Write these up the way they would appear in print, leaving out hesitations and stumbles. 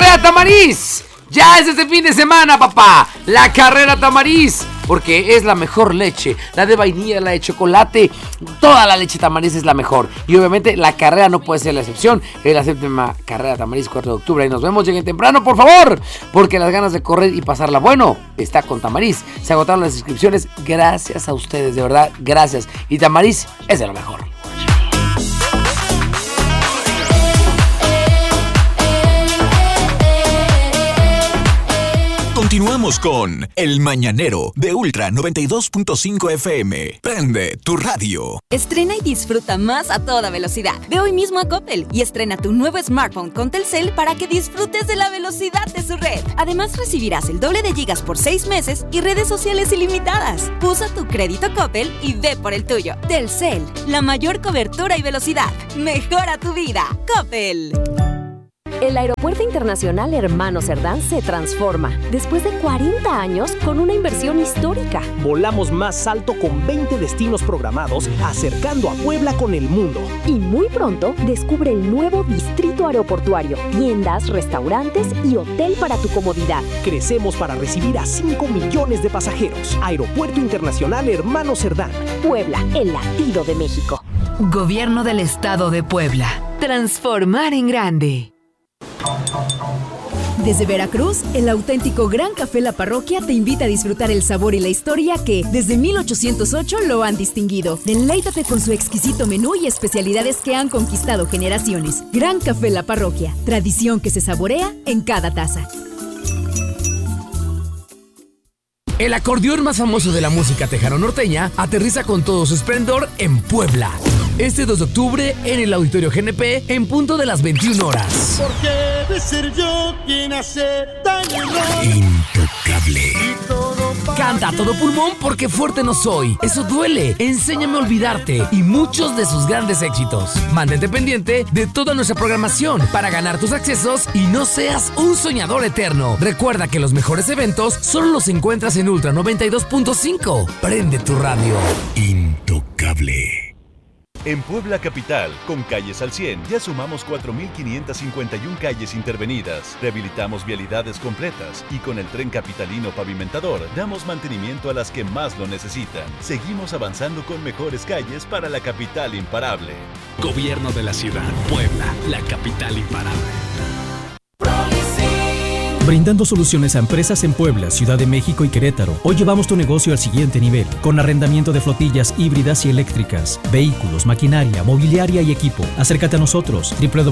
Carrera Tamariz. Ya es este fin de semana, papá. La Carrera Tamariz. Porque es la mejor leche. La de vainilla, la de chocolate. Toda la leche Tamariz es la mejor. Y obviamente la carrera no puede ser la excepción. Es la séptima Carrera Tamariz, 4 de octubre. Ahí nos vemos. Lleguen temprano, por favor. Porque las ganas de correr y pasarla bueno está con Tamariz. Se agotaron las inscripciones. Gracias a ustedes, de verdad. Gracias. Y Tamariz es de lo mejor. Continuamos con El Mañanero de Ultra 92.5 FM. Prende tu radio. Estrena y disfruta más a toda velocidad. Ve hoy mismo a Coppel y estrena tu nuevo smartphone con Telcel para que disfrutes de la velocidad de su red. Además, recibirás el doble de gigas por 6 meses y redes sociales ilimitadas. Usa tu crédito Coppel y ve por el tuyo. Telcel, la mayor cobertura y velocidad. Mejora tu vida. Coppel. El Aeropuerto Internacional Hermano Cerdán se transforma después de 40 años con una inversión histórica. Volamos más alto con 20 destinos programados, acercando a Puebla con el mundo. Y muy pronto descubre el nuevo distrito aeroportuario, tiendas, restaurantes y hotel para tu comodidad. Crecemos para recibir a 5 millones de pasajeros. Aeropuerto Internacional Hermano Cerdán. Puebla, el latido de México. Gobierno del Estado de Puebla. Transformar en grande. Desde Veracruz, el auténtico Gran Café La Parroquia te invita a disfrutar el sabor y la historia que, desde 1808, lo han distinguido. Deleítate con su exquisito menú y especialidades que han conquistado generaciones. Gran Café La Parroquia, tradición que se saborea en cada taza. El acordeón más famoso de la música tejano norteña aterriza con todo su esplendor en Puebla. Este 2 de octubre en el Auditorio GNP en punto de las 21 horas. ¿Por qué de ser yo quien hace daño? Intocable. Canta a todo pulmón porque fuerte no soy. Eso duele. Enséñame a olvidarte. Y muchos de sus grandes éxitos. Mantente pendiente de toda nuestra programación para ganar tus accesos y no seas un soñador eterno. Recuerda que los mejores eventos solo los encuentras en Ultra 92.5. Prende tu radio. Intocable. En Puebla Capital, con calles al 100, ya sumamos 4.551 calles intervenidas, rehabilitamos vialidades completas y con el Tren Capitalino Pavimentador damos mantenimiento a las que más lo necesitan. Seguimos avanzando con mejores calles para la capital imparable. Gobierno de la ciudad, Puebla, la capital imparable. Brindando soluciones a empresas en Puebla, Ciudad de México y Querétaro. Hoy llevamos tu negocio al siguiente nivel, con arrendamiento de flotillas híbridas y eléctricas, vehículos, maquinaria, mobiliaria y equipo. Acércate a nosotros,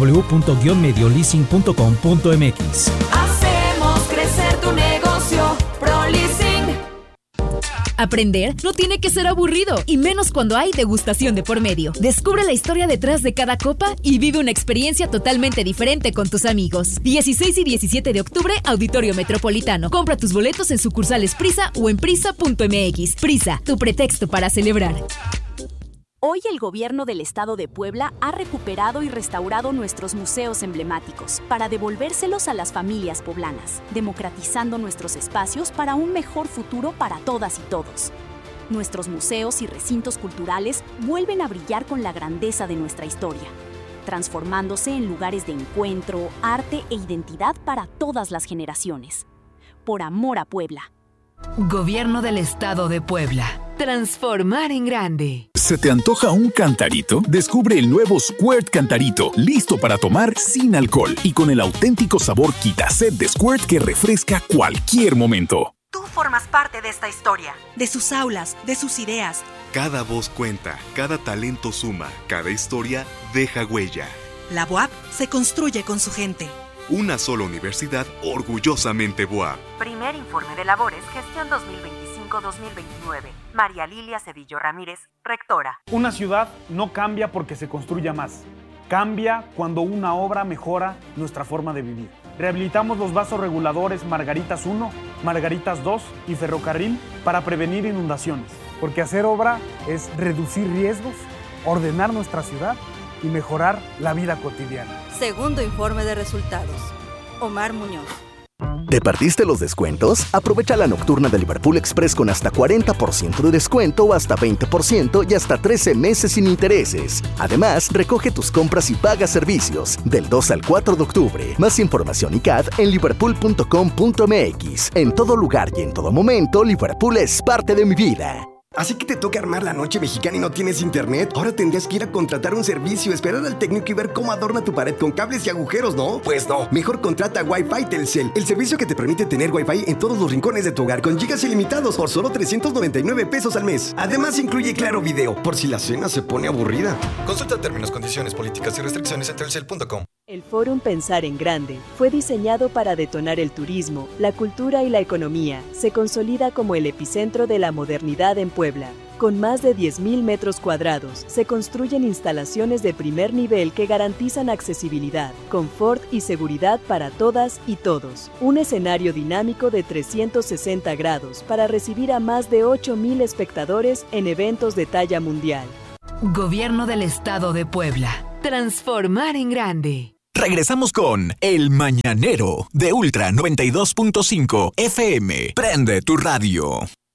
www.medioleasing.com.mx. Hacemos crecer tu negocio, ProLeasing. Aprender no tiene que ser aburrido, y menos cuando hay degustación de por medio. Descubre la historia detrás de cada copa y vive una experiencia totalmente diferente con tus amigos. 16 y 17 de octubre, Auditorio Metropolitano. Compra tus boletos en sucursales Prisa o en prisa.mx. Prisa, tu pretexto para celebrar. Hoy el gobierno del estado de Puebla ha recuperado y restaurado nuestros museos emblemáticos para devolvérselos a las familias poblanas, democratizando nuestros espacios para un mejor futuro para todas y todos. Nuestros museos y recintos culturales vuelven a brillar con la grandeza de nuestra historia, transformándose en lugares de encuentro, arte e identidad para todas las generaciones. Por amor a Puebla. Gobierno del Estado de Puebla. Transformar en grande. ¿Se te antoja un cantarito? Descubre el nuevo Squirt Cantarito, listo para tomar sin alcohol y con el auténtico sabor Quita-Sed de Squirt que refresca cualquier momento. Tú formas parte de esta historia, de sus aulas, de sus ideas. Cada voz cuenta, cada talento suma, cada historia deja huella. La BUAP se construye con su gente. Una sola universidad orgullosamente BUAP. Primer informe de labores, gestión 2025-2029. María Lilia Cedillo Ramírez, rectora. Una ciudad no cambia porque se construya más. Cambia cuando una obra mejora nuestra forma de vivir. Rehabilitamos los vasos reguladores Margaritas 1, Margaritas 2 y Ferrocarril para prevenir inundaciones. Porque hacer obra es reducir riesgos, ordenar nuestra ciudad y mejorar la vida cotidiana. Segundo informe de resultados. Omar Muñoz. ¿Te perdiste los descuentos? Aprovecha la nocturna de Liverpool Express con hasta 40% de descuento o hasta 20% y hasta 13 meses sin intereses. Además, recoge tus compras y paga servicios del 2 al 4 de octubre. Más información y CAD en liverpool.com.mx. En todo lugar y en todo momento, Liverpool es parte de mi vida. ¿Así que te toca armar la noche mexicana y no tienes internet? Ahora tendrías que ir a contratar un servicio, esperar al técnico y ver cómo adorna tu pared con cables y agujeros, ¿no? Pues no. Mejor contrata Wi-Fi Telcel, el servicio que te permite tener Wi-Fi en todos los rincones de tu hogar con gigas ilimitados por solo 399 pesos al mes. Además incluye Claro Video, por si la cena se pone aburrida. Consulta términos, condiciones, políticas y restricciones en telcel.com. El Fórum Pensar en Grande fue diseñado para detonar el turismo, la cultura y la economía. Se consolida como el epicentro de la modernidad en Puebla. Con más de 10.000 metros cuadrados, se construyen instalaciones de primer nivel que garantizan accesibilidad, confort y seguridad para todas y todos. Un escenario dinámico de 360 grados para recibir a más de 8.000 espectadores en eventos de talla mundial. Gobierno del Estado de Puebla. Transformar en grande. Regresamos con El Mañanero de Ultra 92.5 FM. Prende tu radio.